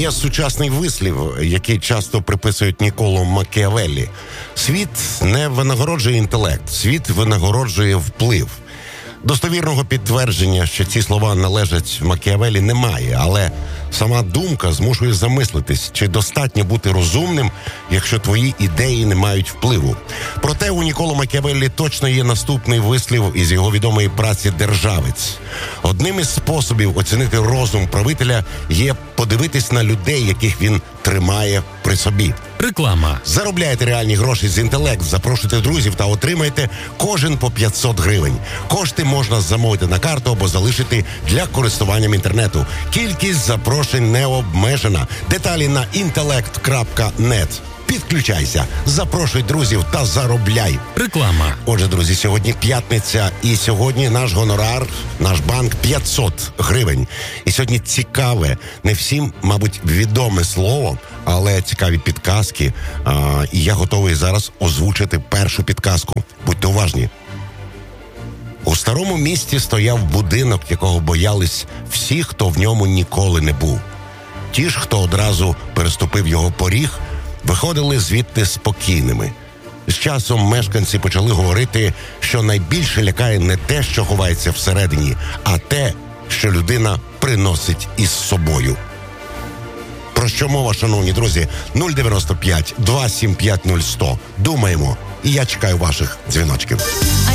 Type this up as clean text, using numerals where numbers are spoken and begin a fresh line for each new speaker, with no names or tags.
Є сучасний вислів, який часто приписують Ніколу Макіавеллі. Світ не винагороджує інтелект, світ винагороджує вплив. Достовірного підтвердження, що ці слова належать Макіавеллі, немає, але сама думка змушує замислитись, чи достатньо бути розумним, якщо твої ідеї не мають впливу. Проте у Ніколо Макіавеллі точно є наступний вислів із його відомої праці «Державець». Одним із способів оцінити розум правителя є подивитись на людей, яких він тримає при собі.
Реклама.
Заробляйте реальні гроші з інтелект, запрошуйте друзів та отримайте кожен по 500 гривень. Кошти можна замовити на карту або залишити для користування інтернету. Кількість запрошень не обмежена. Деталі на intellect.net. Підключайся, запрошуй друзів та заробляй.
Реклама.
Отже, друзі, сьогодні п'ятниця, і сьогодні наш гонорар, наш банк 500 гривень. І сьогодні цікаве, не всім, мабуть, відоме слово, але цікаві підказки. І я готовий зараз озвучити першу підказку. Будьте уважні. У старому місті стояв будинок, якого боялись всі, хто в ньому ніколи не був. Ті ж, хто одразу переступив його поріг, виходили звідти спокійними. З часом мешканці почали говорити, що найбільше лякає не те, що ховається всередині, а те, що людина приносить із собою. Про що мова, шановні друзі? 095 275 0100. Думаємо. І я чекаю ваших дзвіночків.